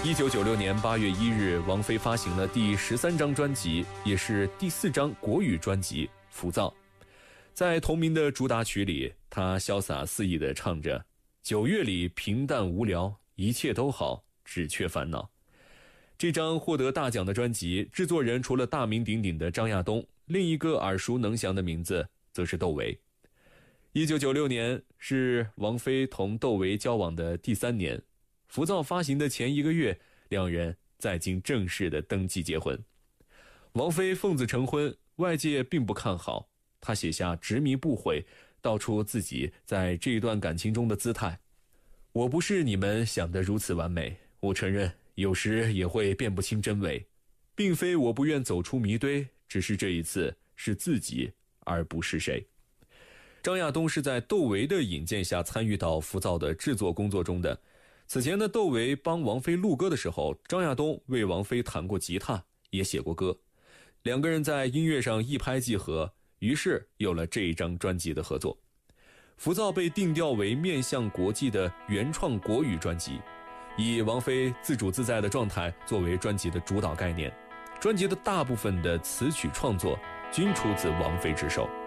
1996年8月1日，王菲发行了第13张专辑，也是第4张国语专辑《浮躁》。在同名的主打曲里，她潇洒肆意地唱着9月里平淡无聊，一切都好，只缺烦恼。这张获得大奖的专辑，制作人除了大名鼎鼎的张亚东，另一个耳熟能详的名字则是窦唯。1996年是王菲同窦唯交往的第3年，浮躁发行的前1个月，两人在京正式的登记结婚。王菲奉子成婚，外界并不看好，她写下执迷不悔，道出自己在这段感情中的姿态。我不是你们想的如此完美，我承认有时也会辨不清真伪，并非我不愿走出迷堆，只是这一次是自己而不是谁。张亚东是在窦唯的引荐下参与到浮躁的制作工作中的。此前的窦唯帮王菲录歌的时候，张亚东为王菲弹过吉他，也写过歌，两个人在音乐上一拍即合，于是有了这一张专辑的合作。浮躁被定调为面向国际的原创国语专辑，以王菲自主自在的状态作为专辑的主导概念，专辑的大部分的词曲创作均出自王菲之手。